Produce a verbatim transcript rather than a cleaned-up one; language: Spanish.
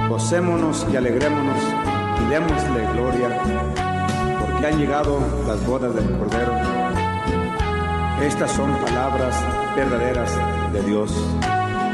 Gocémonos y alegrémonos y démosle gloria, porque han llegado las bodas del Cordero. Estas son palabras verdaderas de Dios.